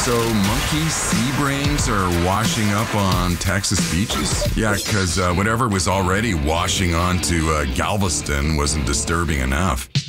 So monkey sea brains are washing up on Texas beaches? Yeah, because whatever was already washing onto Galveston wasn't disturbing enough.